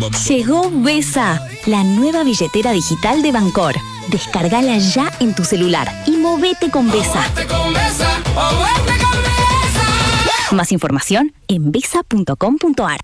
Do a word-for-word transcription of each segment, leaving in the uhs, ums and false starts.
Llegó Vesa, la nueva billetera digital de Bancor. Descárgala ya en tu celular y movete con Vesa. Más información en vesa punto com punto a r.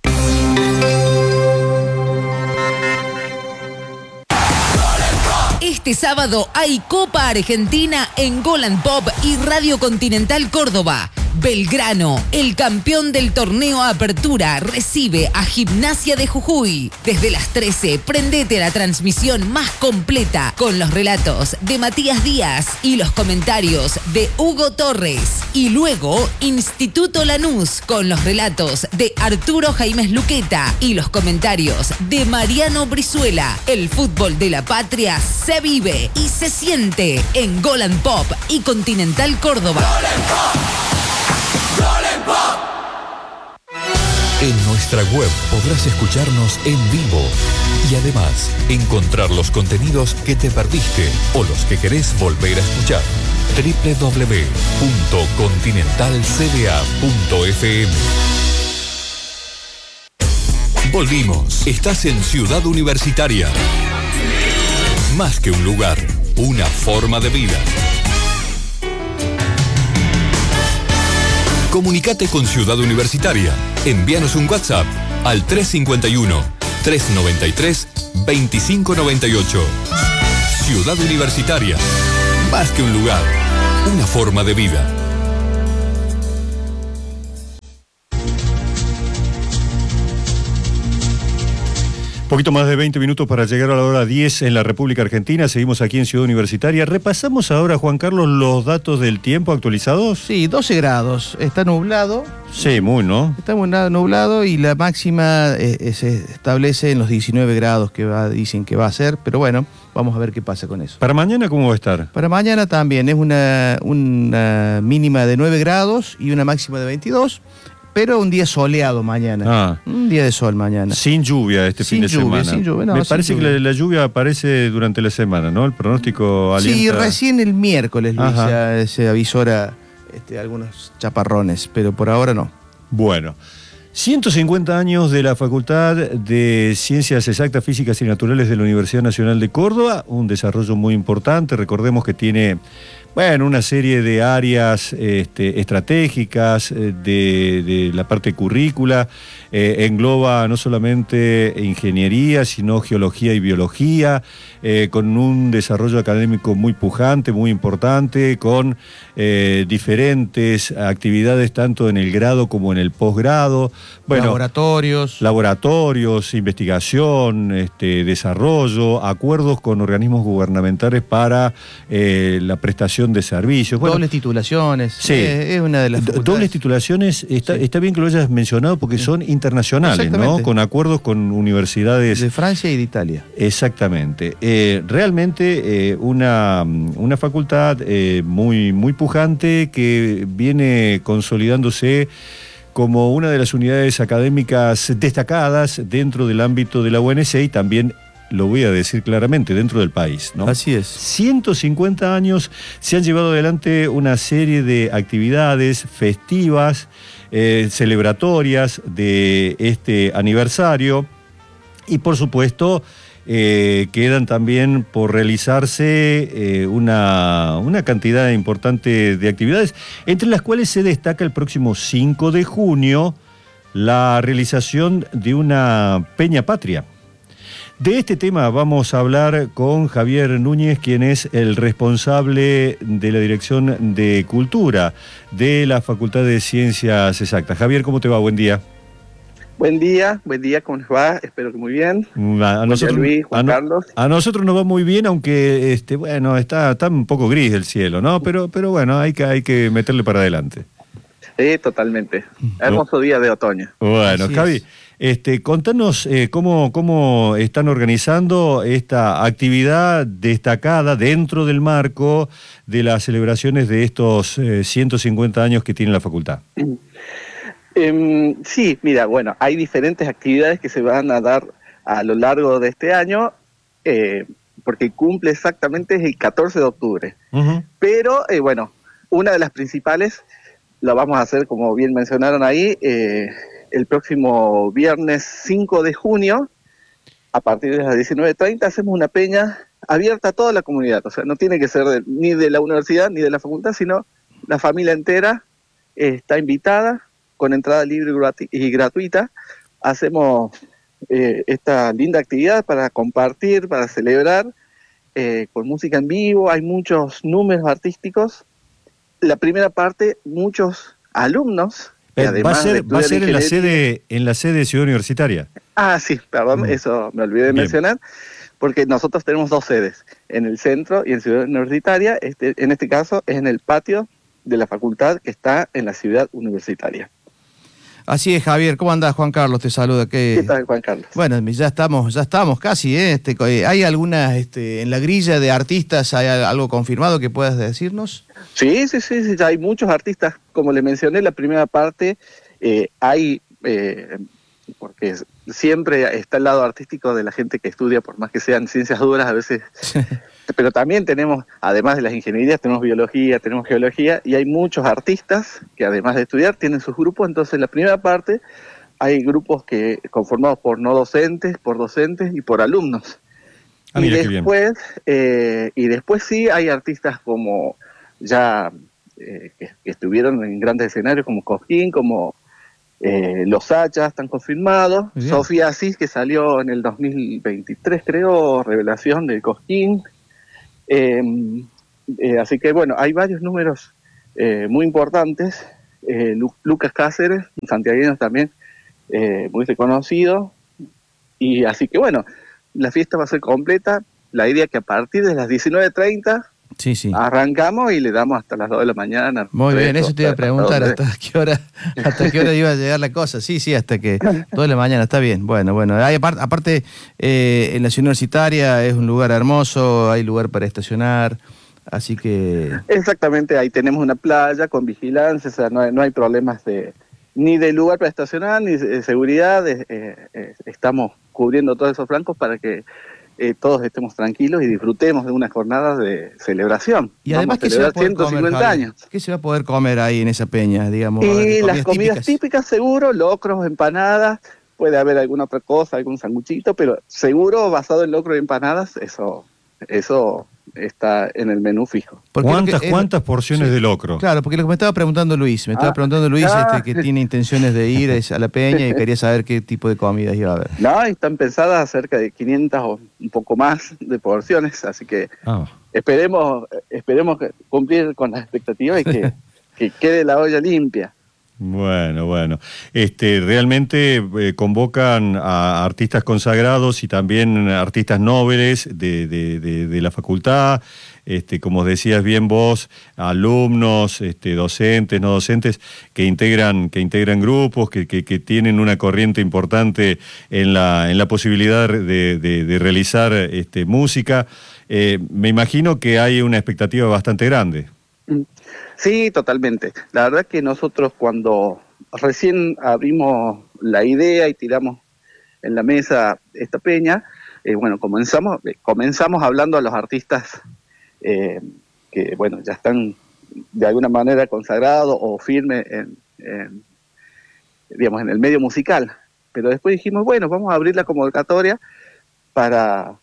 Este sábado hay Copa Argentina en Golan Pop y Radio Continental Córdoba. Belgrano, el campeón del torneo Apertura, recibe a Gimnasia de Jujuy. Desde las trece, prendete a la transmisión más completa con los relatos de Matías Díaz y los comentarios de Hugo Torres. Y luego, Instituto Lanús con los relatos de Arturo Jaimes Luqueta y los comentarios de Mariano Brizuela. El fútbol de la patria se vive y se siente en Golan Pop y Continental Córdoba. En nuestra web podrás escucharnos en vivo y además encontrar los contenidos que te perdiste o los que querés volver a escuchar. doble u doble u doble u punto continental c d a punto f m. Volvimos. Estás en Ciudad Universitaria. Más que un lugar, una forma de vida. Comunicate con Ciudad Universitaria. Envíanos un WhatsApp al tres cinco uno, tres nueve tres, dos cinco nueve ocho. Ciudad Universitaria. Más que un lugar, una forma de vida. Poquito más de veinte minutos para llegar a la hora diez en la República Argentina. Seguimos aquí en Ciudad Universitaria. Repasamos ahora, Juan Carlos, los datos del tiempo actualizados. Sí, doce grados. Está nublado. Sí, muy, ¿no? Está muy nublado y la máxima eh, se establece en los diecinueve grados que va, dicen que va a ser. Pero bueno, vamos a ver qué pasa con eso. ¿Para mañana cómo va a estar? Para mañana también es una, una mínima de nueve grados y una máxima de veintidós. Pero un día soleado mañana. Ah. Un día de sol mañana. Sin lluvia este sin fin de lluvia, semana. Sin lluvia, no, Me sin parece lluvia. que la, la lluvia aparece durante la semana, ¿no? El pronóstico alienta... Sí, recién el miércoles, Luis, Ajá. ya se avisora este, algunos chaparrones, pero por ahora no. Bueno, ciento cincuenta años de la Facultad de Ciencias Exactas, Físicas y Naturales de la Universidad Nacional de Córdoba, un desarrollo muy importante. Recordemos que tiene, bueno, una serie de áreas este, estratégicas eh, de, de la parte currícula. Eh, engloba no solamente ingeniería, sino geología y biología, eh, con un desarrollo académico muy pujante, muy importante, con eh, diferentes actividades tanto en el grado como en el posgrado. Bueno, laboratorios. Laboratorios, investigación, este, desarrollo, acuerdos con organismos gubernamentales para eh, la prestación de servicios. Bueno, dobles titulaciones. Sí. Eh, es una de las facultades. Dobles titulaciones, está, Sí. está bien que lo hayas mencionado porque son internacionales, ¿no? Con acuerdos con universidades de Francia y de Italia. Exactamente. Eh, realmente eh, una, una facultad eh, muy, muy pujante que viene consolidándose como una de las unidades académicas destacadas dentro del ámbito de la U N C y también, lo voy a decir claramente, dentro del país, ¿no? Así es. ciento cincuenta años, se han llevado adelante una serie de actividades festivas, eh, celebratorias de este aniversario y por supuesto eh, quedan también por realizarse eh, una, una cantidad importante de actividades, entre las cuales se destaca el próximo cinco de junio la realización de una Peña Patria. De este tema vamos a hablar con Javier Núñez, quien es el responsable de la Dirección de Cultura de la Facultad de Ciencias Exactas. Javier, ¿cómo te va? Buen día. Buen día, buen día, ¿cómo les va? Espero que muy bien. A, a nosotros, día, Luis, Juan a, no, Carlos. A nosotros nos va muy bien, aunque este, bueno, está, está un poco gris el cielo, ¿no? Pero, pero bueno, hay que, hay que meterle para adelante. Sí, totalmente. Hermoso día de otoño. Bueno, Así Javi, es. este, contanos eh, cómo, cómo están organizando esta actividad destacada dentro del marco de las celebraciones de estos eh, ciento cincuenta años que tiene la facultad. Eh, sí, mira, bueno, hay diferentes actividades que se van a dar a lo largo de este año, eh, porque cumple exactamente el catorce de octubre. Uh-huh. Pero, eh, bueno, una de las principales la vamos a hacer, como bien mencionaron ahí, eh, el próximo viernes cinco de junio, a partir de las diecinueve treinta hacemos una peña abierta a toda la comunidad, o sea, no tiene que ser de, ni de la universidad ni de la facultad, sino la familia entera eh, está invitada, con entrada libre y, gratu y gratuita. Hacemos eh, esta linda actividad para compartir, para celebrar, eh, con música en vivo, hay muchos números artísticos. La primera parte, muchos alumnos. Eh, va a ser, va a ser en la sede en la sede de Ciudad Universitaria. Ah, sí, perdón, mm. eso me olvidé de Bien. mencionar, porque nosotros tenemos dos sedes, en el centro y en Ciudad Universitaria. Este, en este caso es en el patio de la facultad que está en la Ciudad Universitaria. Así es, Javier. ¿Cómo andás? Juan Carlos te saluda. ¿Qué, ¿Qué tal, Juan Carlos? Bueno, ya estamos, ya estamos casi, ¿eh? Este, ¿hay alguna, este, en la grilla de artistas, hay algo confirmado que puedas decirnos? Sí, sí, sí, sí, ya hay muchos artistas. Como le mencioné, la primera parte eh, hay, eh, porque siempre está el lado artístico de la gente que estudia, por más que sean ciencias duras a veces, pero también tenemos, además de las ingenierías, tenemos biología, tenemos geología, y hay muchos artistas que además de estudiar tienen sus grupos. Entonces en la primera parte hay grupos que conformados por no docentes, por docentes y por alumnos. Ah, y después, eh, y después sí hay artistas como ya eh, que, que estuvieron en grandes escenarios como Cosquín, como eh, Los Hachas, están confirmados. Sofía Asís, que salió en el dos mil veintitrés, creo, Revelación del Cosquín. Eh, eh, así que bueno, hay varios números eh, muy importantes. Eh, Lu Lucas Cáceres, un santiagueño también, eh, muy reconocido. Y así que bueno, la fiesta va a ser completa. La idea es que a partir de las diecinueve treinta sí, sí. arrancamos y le damos hasta las dos de la mañana. Muy bien, eso te iba a preguntar, hasta, hasta qué hora hasta qué hora iba a llegar la cosa. Sí, sí, hasta que dos de la mañana, está bien. Bueno, bueno, hay, aparte, aparte eh, en la ciudad universitaria es un lugar hermoso, hay lugar para estacionar, así que... Exactamente, ahí tenemos una playa con vigilancia, o sea, no hay, no hay problemas de ni de lugar para estacionar, ni de seguridad. eh, eh, estamos cubriendo todos esos flancos para que Eh, todos estemos tranquilos y disfrutemos de unas jornadas de celebración. Y además, ¿qué se va a poder ciento cincuenta comer, años. ¿Qué se va a poder comer ahí en esa peña, digamos? Y las comidas típicas? típicas, seguro, locros, empanadas, puede haber alguna otra cosa, algún sanguchito, pero seguro basado en locro y empanadas, eso, eso está en el menú fijo. Porque ¿Cuántas, que, ¿cuántas porciones sí, de locro? Claro, porque lo que me estaba preguntando Luis, me estaba ah, preguntando Luis ah, este, que tiene intenciones de ir a la peña y quería saber qué tipo de comidas iba a haber. No, están pensadas cerca de quinientas o un poco más de porciones, así que ah. esperemos esperemos cumplir con las expectativas y que, que quede la olla limpia. Bueno, bueno. Este, realmente eh, convocan a artistas consagrados y también artistas nobles de, de, de, de la facultad, este, como decías bien vos, alumnos, este, docentes, no docentes, que integran, que integran grupos, que, que, que tienen una corriente importante en la, en la posibilidad de, de, de realizar este, música. Eh, me imagino que hay una expectativa bastante grande. Sí, totalmente. La verdad que nosotros cuando recién abrimos la idea y tiramos en la mesa esta peña, eh, bueno, comenzamos eh, comenzamos hablando a los artistas eh, que, bueno, ya están de alguna manera consagrados o firmes en, en, digamos, en el medio musical. Pero después dijimos, bueno, vamos a abrir la convocatoria para...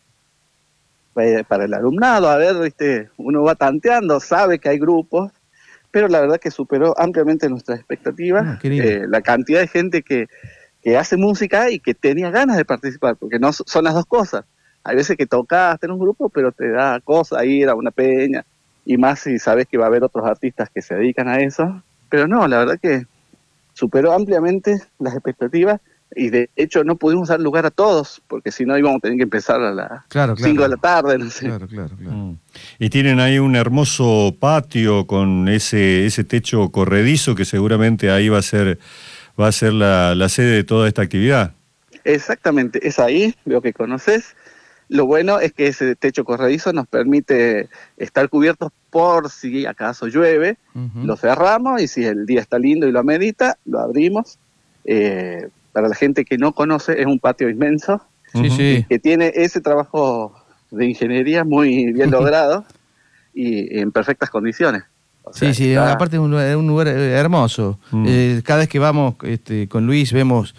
para el alumnado, a ver, ¿viste? Uno va tanteando, sabe que hay grupos, pero la verdad que superó ampliamente nuestras expectativas, ah, eh, la cantidad de gente que, que hace música y que tenía ganas de participar, porque no son las dos cosas. Hay veces que tocas en un grupo, pero te da cosa ir a una peña, y más si sabes que va a haber otros artistas que se dedican a eso, pero no, la verdad que superó ampliamente las expectativas. Y de hecho no pudimos dar lugar a todos, porque si no íbamos a tener que empezar a las claro, claro. cinco de la tarde, no sé. Claro, claro, claro. Mm. Y tienen ahí un hermoso patio con ese ese techo corredizo que seguramente ahí va a ser va a ser la, la sede de toda esta actividad. Exactamente, es ahí, veo que conoces. Lo bueno es que ese techo corredizo nos permite estar cubiertos por si acaso llueve, uh-huh. Lo cerramos y si el día está lindo y lo amerita, lo abrimos. Eh, Para la gente que no conoce, es un patio inmenso, sí, sí. que tiene ese trabajo de ingeniería muy bien logrado y en perfectas condiciones. O sea, sí, sí, está... aparte es un lugar, un lugar hermoso. Mm. Eh, cada vez que vamos este, con Luis vemos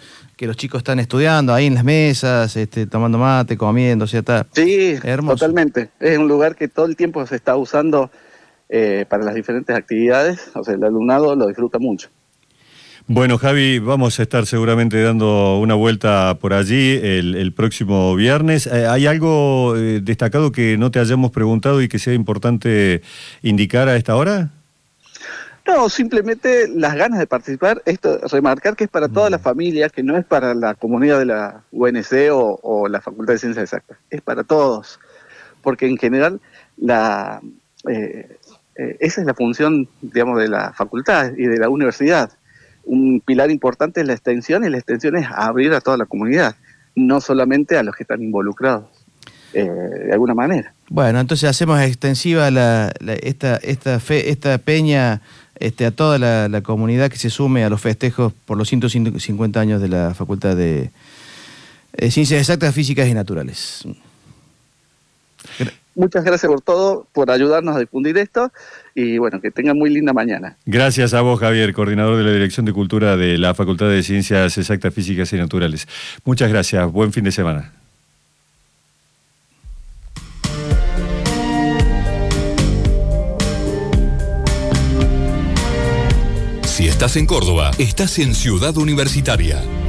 que los chicos están estudiando ahí en las mesas, este, tomando mate, comiendo, o sea, está Sí, hermoso. totalmente. Es un lugar que todo el tiempo se está usando eh, para las diferentes actividades, o sea, el alumnado lo disfruta mucho. Bueno, Javi, vamos a estar seguramente dando una vuelta por allí el, el próximo viernes. Eh, ¿Hay algo eh, destacado que no te hayamos preguntado y que sea importante indicar a esta hora? No, simplemente las ganas de participar, esto remarcar que es para toda la familia, que no es para la comunidad de la U N C o, o la Facultad de Ciencias Exactas, es para todos, porque en general la eh, eh, esa es la función, digamos, de la facultad y de la universidad. Un pilar importante es la extensión, y la extensión es abrir a toda la comunidad, no solamente a los que están involucrados, eh, de alguna manera. Bueno, entonces hacemos extensiva la, la, esta, esta, fe, esta peña este, a toda la, la comunidad que se sume a los festejos por los ciento cincuenta años de la Facultad de eh, Ciencias Exactas, Físicas y Naturales. Muchas gracias por todo, por ayudarnos a difundir esto, y bueno, que tengan muy linda mañana. Gracias a vos, Javier, coordinador de la Dirección de Cultura de la Facultad de Ciencias Exactas, Físicas y Naturales. Muchas gracias, buen fin de semana. Si estás en Córdoba, estás en Ciudad Universitaria.